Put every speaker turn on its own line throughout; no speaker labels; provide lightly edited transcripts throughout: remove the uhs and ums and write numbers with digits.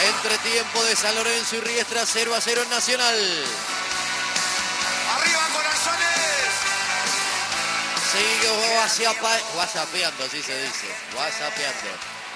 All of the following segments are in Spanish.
Entretiempo de San Lorenzo y Riestra, 0-0 en Nacional.
¡Arriba, corazones!
Sigue whatsappeando, así se dice. Whatsappeando.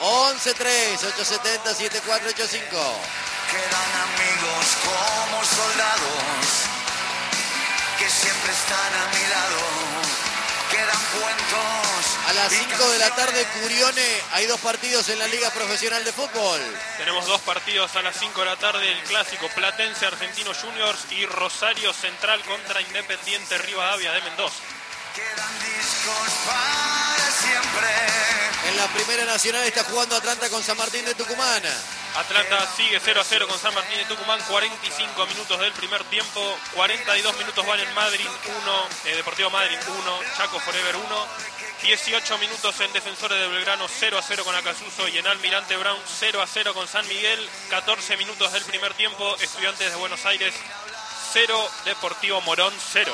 11-3-870-7485.
Quedan amigos como soldados que siempre están a mi lado. Quedan cuentos.
A las 5 de la tarde, Curione, hay 2 partidos en la Liga Profesional de Fútbol.
Tenemos 2 partidos a las 5 de la tarde, el clásico Platense Argentino Juniors y Rosario Central contra Independiente Rivadavia de Mendoza.
Quedan discos para siempre.
En la Primera Nacional está jugando Atlanta con San Martín de Tucumán.
Atlanta sigue 0-0 con San Martín de Tucumán, 45 minutos del primer tiempo, 42 minutos van en Madrid 1, Deportivo Madrid 1, Chaco Forever 1, 18 minutos en Defensores de Belgrano 0-0 con Acasuso y en Almirante Brown 0-0 con San Miguel, 14 minutos del primer tiempo, Estudiantes de Buenos Aires 0, Deportivo Morón 0.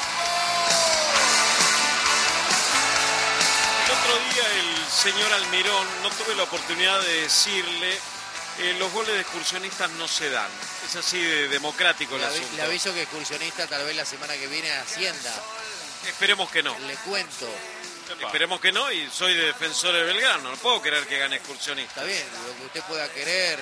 El otro día el señor Almirón, no tuve la oportunidad de decirle, los goles de excursionistas no se dan. Es así de democrático el asunto.
Le aviso que excursionista tal vez la semana que viene a Hacienda.
Esperemos que no.
Le cuento.
Esperemos que no, y soy de Defensor de Belgrano, no puedo querer que gane excursionista.
Está bien, lo que usted pueda querer,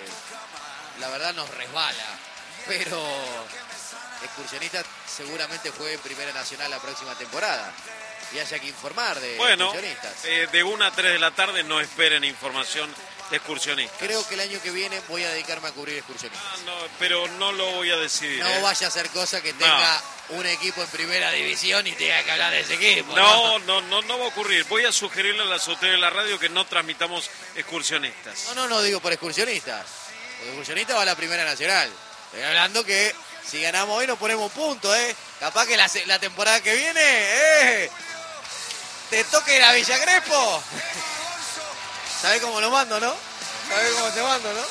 la verdad nos resbala, pero excursionista seguramente juegue en Primera Nacional la próxima temporada y haya que informar de excursionistas.
De 1 a 3 de la tarde no esperen información de excursionistas.
Creo que el año que viene voy a dedicarme a cubrir excursionistas.
No, pero no lo voy a decidir.
No vaya a ser cosa que tenga un equipo en Primera División y tenga que hablar de ese equipo.
No va a ocurrir. Voy a sugerirle a las autoridades de la radio que no transmitamos excursionistas.
No digo por excursionistas. Por excursionistas va a la Primera Nacional. Estoy hablando que si ganamos hoy nos ponemos un punto, Capaz que la temporada que viene, te toque la Villa Crespo. ¿Sabés cómo lo mando, no? ¿Sabés cómo te mando, no?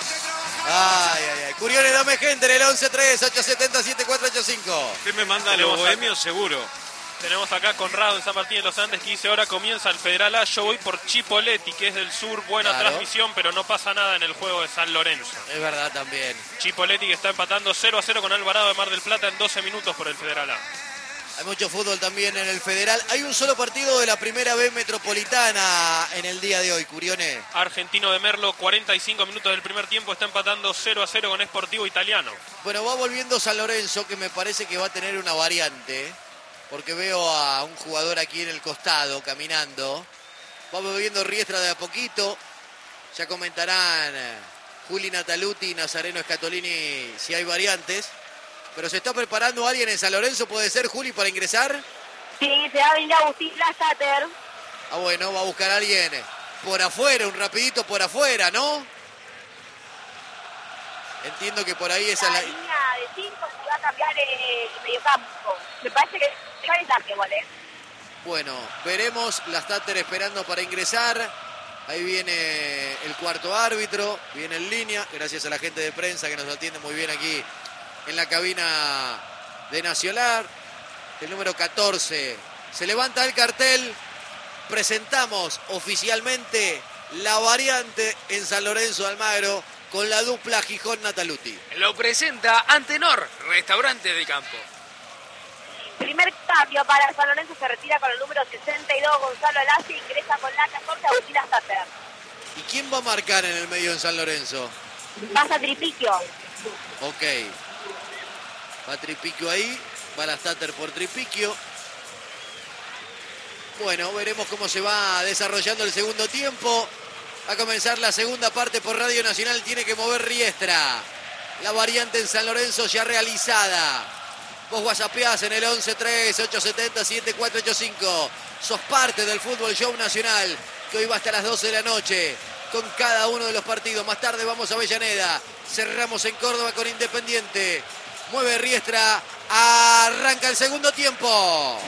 Ay. Curione, dame gente en el 11-3-870-7485.
Usted me manda a los bohemios seguro.
Tenemos acá a Conrado en San Martín de los Andes que dice: ahora comienza el Federal A, yo voy por Chipoleti, que es del sur, buena transmisión, pero no pasa nada en el juego de San Lorenzo.
Es verdad también.
Chipoleti que está empatando 0-0 con Alvarado de Mar del Plata en 12 minutos por el Federal A.
Hay mucho fútbol también en el Federal. Hay un solo partido de la Primera B Metropolitana en el día de hoy, Curione.
Argentino de Merlo, 45 minutos del primer tiempo, está empatando 0-0 con Sportivo Italiano.
Bueno, va volviendo San Lorenzo, que me parece que va a tener una variante, porque veo a un jugador aquí en el costado caminando. Va volviendo Riestra de a poquito. Ya comentarán Juli Nataluti y Nazareno Scatolini si hay variantes. Pero se está preparando alguien en San Lorenzo, ¿puede ser, Juli, para ingresar?
Sí, se va a venir Agustín Lasater.
Bueno, va a buscar a alguien por afuera, un rapidito por afuera, ¿no? Entiendo que por ahí esa es la
línea de 5 se va a cambiar el mediocampo. Me parece que se va a entrar igual,
Bueno, veremos, Lasater esperando para ingresar. Ahí viene el cuarto árbitro, viene en línea, gracias a la gente de prensa que nos atiende muy bien aquí en la cabina de Nacional. El número 14. Se levanta el cartel. Presentamos oficialmente la variante en San Lorenzo de Almagro con la dupla Gijón-Nataluti.
Lo presenta Antenor, restaurante del campo.
Primer cambio para San Lorenzo, se retira con el número 62 Gonzalo Lazi, ingresa con la 14 Agustín Lasater.
¿Y quién va a marcar en el medio en San Lorenzo?
Pasa Tripiquio.
Ok. Va Tripiquio ahí, va Lasater por Tripiquio. Bueno, veremos cómo se va desarrollando el segundo tiempo. Va a comenzar la segunda parte por Radio Nacional. Tiene que mover Riestra. La variante en San Lorenzo ya realizada. Vos whatsappeás en el 11-3-870-7485. Sos parte del Fútbol Show Nacional, que hoy va hasta las 12 de la noche con cada uno de los partidos. Más tarde vamos a Avellaneda. Cerramos en Córdoba con Independiente. Mueve Riestra. Arranca el segundo tiempo.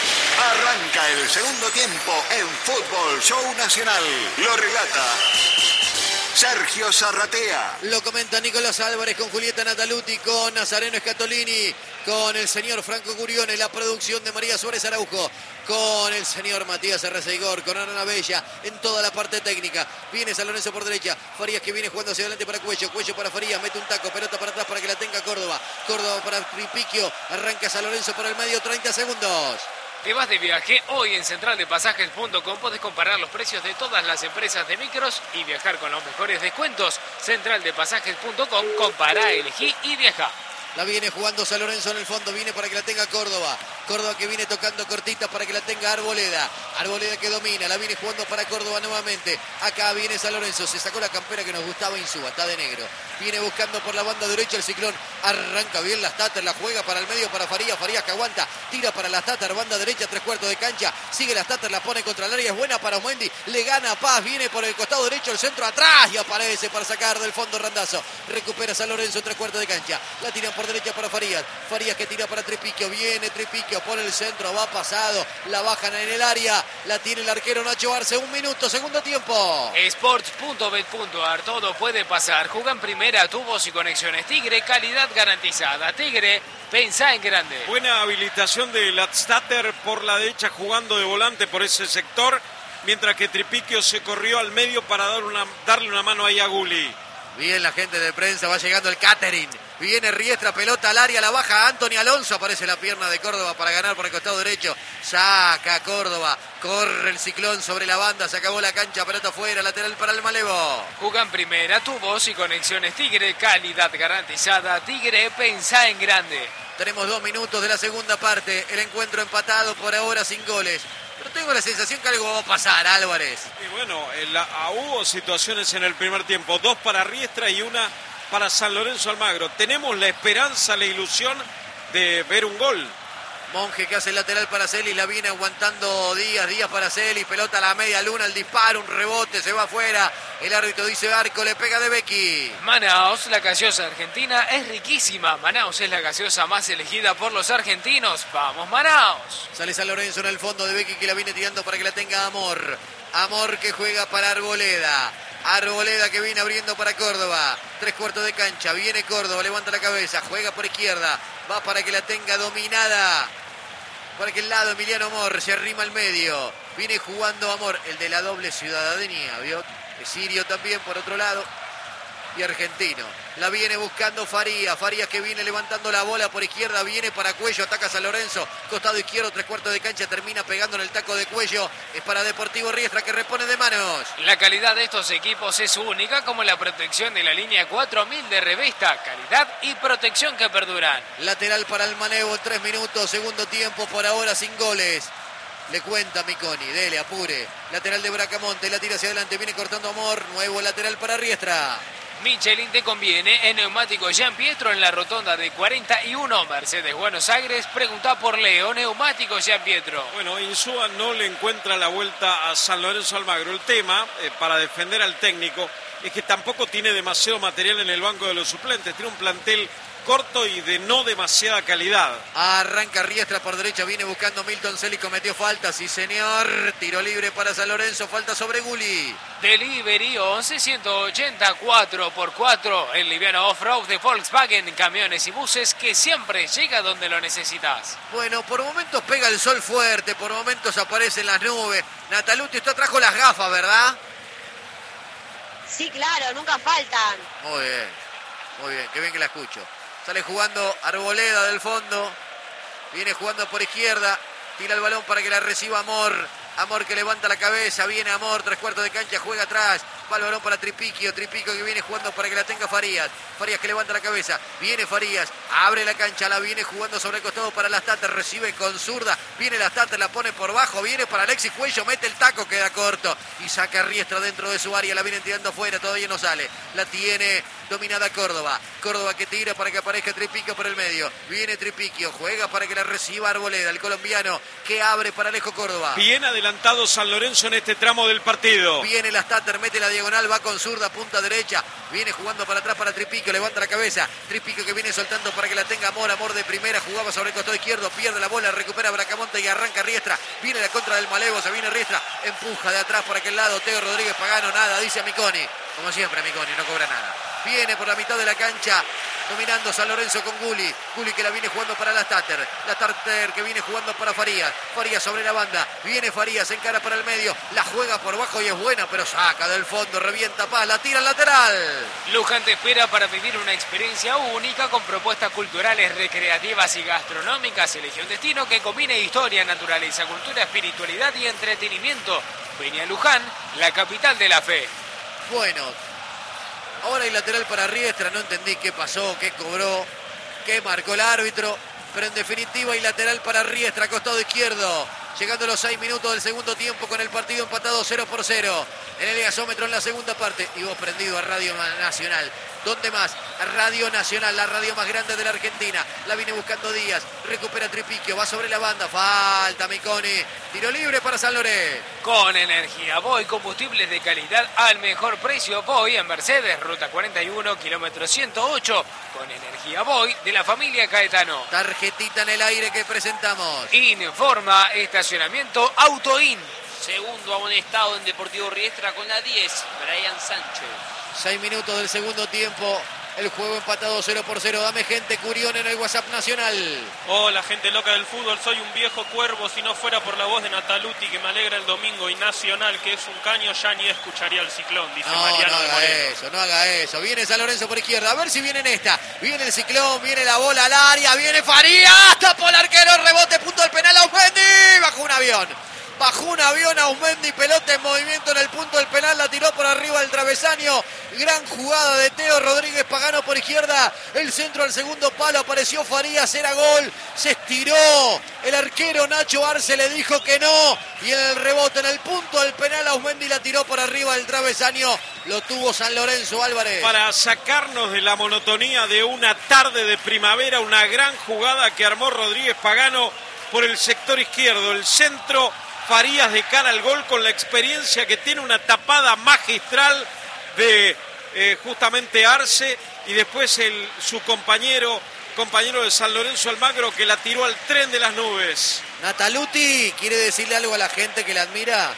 Arranca el segundo tiempo en Fútbol Show Nacional. Lo relata Sergio Zarratea.
Lo comenta Nicolás Álvarez con Julieta Nataluti, con Nazareno Scatolini, con el señor Franco Curione, la producción de María Suárez Araujo, con el señor Matías Arreceigor, con Ana Bella en toda la parte técnica. Viene San Lorenzo por derecha, Farías que viene jugando hacia adelante para Cuello, Cuello para Farías, mete un taco, pelota para atrás para que la tenga Córdoba, Córdoba para Tripiquio, arranca San Lorenzo por el medio, 30 segundos.
¿Te vas de viaje? Hoy en centraldepasajes.com podés comparar los precios de todas las empresas de micros y viajar con los mejores descuentos. Centraldepasajes.com, compará, elegí y viaja.
La viene jugando San Lorenzo en el fondo, viene para que la tenga Córdoba. Córdoba que viene tocando cortita para que la tenga Arboleda. Arboleda que domina, la viene jugando para Córdoba nuevamente. Acá viene San Lorenzo, se sacó la campera que nos gustaba Insúa, está de negro. Viene buscando por la banda derecha el Ciclón. Arranca bien la Stater, la juega para el medio para Farías. Farías que aguanta, tira para la Stater, banda derecha, 3/4 de cancha. Sigue la Stater, la pone contra el área, es buena para Osmendi. Le gana Paz, viene por el costado derecho, el centro atrás y aparece para sacar del fondo Randazo. Recupera San Lorenzo, 3/4 de cancha. La tiran por derecha para Farías. Farías que tira para Tripiquio, viene Tripiquio, pone el centro, va pasado. La bajan en el área, la tiene el arquero Nacho Arce. 1 minuto, segundo tiempo.
Sports.bet.ar, todo puede pasar. Juega en primera, tubos y conexiones Tigre, calidad garantizada. Tigre, pensá en grande.
Buena habilitación de Latstater por la derecha, jugando de volante por ese sector, mientras que Tripiquio se corrió al medio para darle una mano ahí a Gulli.
Bien la gente de prensa, va llegando el catering. Viene Riestra, pelota al área, la baja Anthony Alonso. Aparece la pierna de Córdoba para ganar por el costado derecho. Saca Córdoba, corre el Ciclón sobre la banda, se acabó la cancha, pelota afuera, lateral para el Malevo.
Juega en primera, tubos y conexiones Tigre, calidad garantizada. Tigre, pensá en grande.
Tenemos 2 minutos de la segunda parte. El encuentro empatado por ahora sin goles. Pero tengo la sensación que algo va a pasar, Álvarez.
Y bueno, hubo situaciones en el primer tiempo. 2 para Riestra y 1 para San Lorenzo Almagro. Tenemos la esperanza, la ilusión de ver un gol.
Monge que hace el lateral para Celis, la viene aguantando Díaz para Celis, pelota a la media luna, el disparo, un rebote, se va afuera. El árbitro dice arco, le pega de Becky.
Manaos, la gaseosa argentina, es riquísima. Manaos es la gaseosa más elegida por los argentinos. ¡Vamos, Manaos!
Sale San Lorenzo en el fondo de Becky que la viene tirando para que la tenga Amor. Amor que juega para Arboleda. Arboleda que viene abriendo para Córdoba. 3/4 de cancha, viene Córdoba, levanta la cabeza, juega por izquierda. Va para que la tenga dominada. Para que el lado Emiliano Amor se arrima al medio. Viene jugando Amor, el de la doble ciudadanía, ¿vio? Es sirio también por otro lado. Y argentino. La viene buscando Farías. Farías que viene levantando la bola por izquierda. Viene para Cuello. Ataca San Lorenzo. Costado izquierdo, 3/4 de cancha. Termina pegando en el taco de Cuello. Es para Deportivo Riestra que repone de manos.
La calidad de estos equipos es única, como la protección de la línea 4000 de Revesta. Calidad y protección que perduran.
Lateral para el Malevo. 3 minutos. Segundo tiempo por ahora sin goles. Le cuenta Miconi, dele, apure. Lateral de Bracamonte, la tira hacia adelante, viene cortando Amor. Nuevo lateral para Riestra.
Michelin te conviene en Neumáticos Jean Pietro en la rotonda de 41 Mercedes Buenos Aires. Pregunta por Leo, Neumáticos Jean Pietro.
Bueno, Insúa no le encuentra la vuelta a San Lorenzo Almagro. El tema, para defender al técnico, es que tampoco tiene demasiado material en el banco de los suplentes. Tiene un plantel corto y de no demasiada calidad.
Arranca Riestra por derecha, viene buscando Milton Celis, cometió falta, sí señor. Tiro libre para San Lorenzo, falta sobre Gulli.
Delivery 11-180 4x4, el liviano off-road de Volkswagen, camiones y buses que siempre llega donde lo necesitas.
Bueno, por momentos pega el sol fuerte, por momentos aparecen las nubes. Nataluti, usted trajo las gafas, ¿verdad?
Sí, claro, nunca faltan.
Muy bien, qué bien que la escucho. Sale jugando Arboleda del fondo. Viene jugando por izquierda. Tira el balón para que la reciba Amor. Amor que levanta la cabeza. Viene Amor, 3/4 de cancha, juega atrás. Va el balón para Tripiquio. Tripiquio que viene jugando para que la tenga Farías. Farías que levanta la cabeza. Viene Farías. Abre la cancha. La viene jugando sobre el costado para la Stater. Recibe con zurda. Viene la Stater, la pone por bajo. Viene para Alexis Cuello. Mete el taco, queda corto. Y saca Riestra dentro de su área. La viene tirando afuera. Todavía no sale. La tiene dominada Córdoba. Córdoba que tira para que aparezca Tripiquio por el medio. Viene Tripiquio. Juega para que la reciba Arboleda. El colombiano que abre para Alejo Córdoba.
Bien adelantado San Lorenzo en este tramo del partido.
Viene la Stater. Mete la diagonal diagonal, va con zurda, punta derecha, viene jugando para atrás para Tripiquio, levanta la cabeza, Tripiquio que viene soltando para que la tenga Amor de primera, jugaba sobre el costado izquierdo, pierde la bola, recupera Bracamonte y arranca Riestra, viene la contra del Malevo, se viene Riestra, empuja de atrás por aquel lado, Teo Rodríguez Pagano, nada, dice Miconi, como siempre Miconi, no cobra nada. Viene por la mitad de la cancha, dominando San Lorenzo con Gulli que la viene jugando para la Stater que viene jugando para Farías sobre la banda, viene Farías, encara para el medio, la juega por bajo y es buena, pero saca del fondo, revienta Paz, la tira al lateral.
Luján te espera para vivir una experiencia única con propuestas culturales, recreativas y gastronómicas. Elige un destino que combine historia, naturaleza, cultura, espiritualidad y entretenimiento. Ven a Luján, la capital de la fe.
Bueno, ahora hay lateral para Riestra, no entendí qué pasó, qué cobró, qué marcó el árbitro, pero en definitiva hay lateral para Riestra, costado izquierdo, llegando a los 6 minutos del segundo tiempo con el partido empatado 0-0 en el gasómetro en la segunda parte. Y vos prendido a Radio Nacional. ¿Dónde más? Radio Nacional, la radio más grande de la Argentina. La viene buscando Díaz, recupera Tripiquio, va sobre la banda, falta Miconi, tiro libre para San Lorenzo.
Con energía Voy, combustibles de calidad al mejor precio. Voy en Mercedes, ruta 41, kilómetro 108. Con energía Voy de la familia Caetano.
Tarjetita en el aire que presentamos.
Informa estacionamiento Autoin.
Segundo amonestado en Deportivo Riestra con la 10, Brian Sánchez.
6 minutos del segundo tiempo. El juego empatado 0-0. Dame gente, Curión en el WhatsApp nacional.
Hola, gente loca del fútbol. Soy un viejo cuervo. Si no fuera por la voz de Nataluti, que me alegra el domingo, y Nacional, que es un caño, ya ni escucharía el Ciclón, dice Mariano.
No haga eso. Viene San Lorenzo por izquierda. A ver si viene en esta. Viene el Ciclón, viene la bola al área. Viene Farías. Tapó el arquero. Rebote, punto del penal. Aumendi. Bajó un avión a Aumendi, pelota en movimiento en el punto del penal, la tiró por arriba del travesaño. Gran jugada de Teo Rodríguez Pagano por izquierda. El centro al segundo palo, apareció Farías, era gol. Se estiró el arquero Nacho Arce, le dijo que no. Y en el rebote en el punto del penal, Aumendi la tiró por arriba del travesaño. Lo tuvo San Lorenzo, Álvarez.
Para sacarnos de la monotonía de una tarde de primavera, una gran jugada que armó Rodríguez Pagano por el sector izquierdo. El centro, Farías de cara al gol con la experiencia que tiene, una tapada magistral de justamente Arce, y después su compañero de San Lorenzo Almagro, que la tiró al tren de las nubes.
Nataluti, ¿quiere decirle algo a la gente que la admira?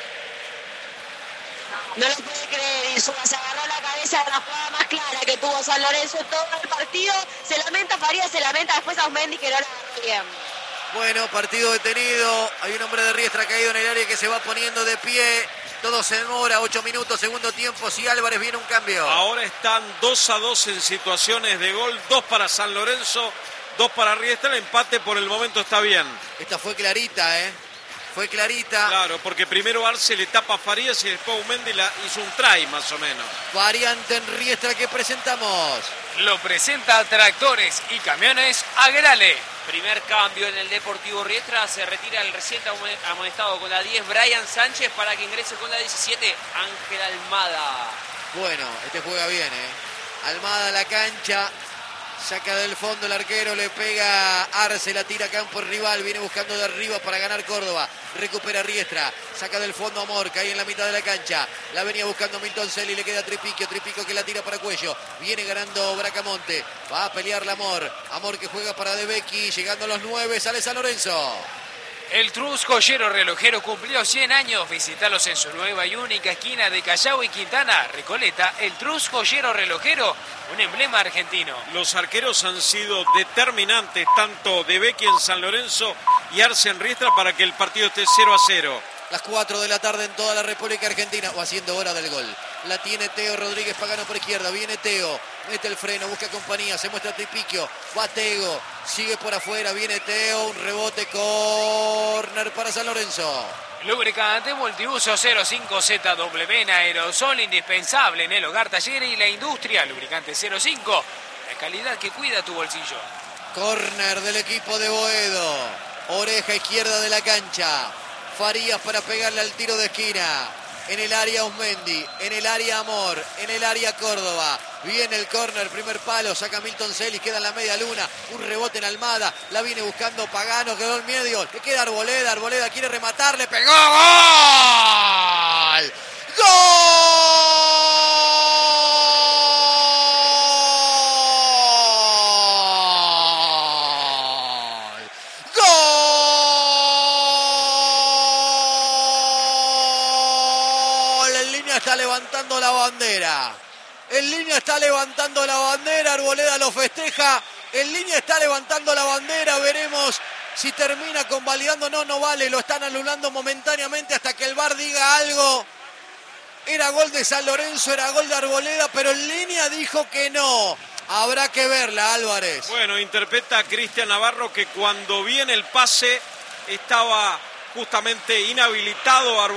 No lo puede creer, Insúa se agarró la cabeza de la jugada más clara que tuvo San Lorenzo en todo el partido. Se lamenta Farías, se lamenta después a Aumendi, que no la agarró bien.
Bueno, partido detenido. Hay un hombre de Riestra caído en el área que se va poniendo de pie. Todo se demora, 8 minutos, segundo tiempo. Si Álvarez viene un cambio.
Ahora están 2-2 en situaciones de gol. 2 para San Lorenzo, 2 para Riestra. El empate por el momento está bien.
Esta fue clarita, Fue clarita.
Claro, porque primero Arce le tapa a Farías y después Aumendi hizo un try más o menos.
Variante en Riestra que presentamos.
Lo presenta Tractores y Camiones Agrale.
Primer cambio en el Deportivo Riestra, se retira el recién amonestado con la 10, Brian Sánchez, para que ingrese con la 17, Ángel Almada.
Bueno, este juega bien, Almada a la cancha, saca del fondo el arquero, le pega Arce, la tira a campo el rival, viene buscando de arriba para ganar Córdoba, recupera Riestra, saca del fondo Amor, cae en la mitad de la cancha, la venía buscando Milton Celi, le queda Tripiquio que la tira para Cuello, viene ganando Bracamonte, va a pelear la Amor que juega para De Becchi, llegando a los 9, sale San Lorenzo.
El Trus Joyero Relojero cumplió 100 años. Visítalos en su nueva y única esquina de Callao y Quintana, Recoleta. El Trus Joyero Relojero, un emblema argentino.
Los arqueros han sido determinantes, tanto De Becchi en San Lorenzo y Arce en Riestra, para que el partido esté 0-0.
Las 4 de la tarde en toda la República Argentina, o haciendo hora del gol. La tiene Teo Rodríguez Pagano por izquierda, viene Teo, mete el freno, busca compañía, se muestra Tripiquio, va Tego, sigue por afuera, viene Teo, un rebote, córner para San Lorenzo.
Lubricante multiuso 05ZW en aerosol, indispensable en el hogar, taller y la industria. Lubricante 05, la calidad que cuida tu bolsillo.
Córner del equipo de Boedo, oreja izquierda de la cancha. Farías para pegarle al tiro de esquina. En el área Aumendi, en el área Amor, en el área Córdoba. Viene el córner, primer palo, saca Milton Celis, queda en la media luna. Un rebote en Almada, la viene buscando Pagano, quedó en medio. Le queda Arboleda, Arboleda quiere rematar, le pegó. ¡Gol! ¡Gol! la bandera. En línea está levantando la bandera, Arboleda lo festeja. En línea está levantando la bandera, veremos si termina convalidando. No vale, lo están anulando momentáneamente hasta que el VAR diga algo. Era gol de San Lorenzo, era gol de Arboleda, pero en línea dijo que no. Habrá que verla, Álvarez.
Bueno, interpreta Cristian Navarro que cuando viene el pase estaba justamente inhabilitado Arboleda.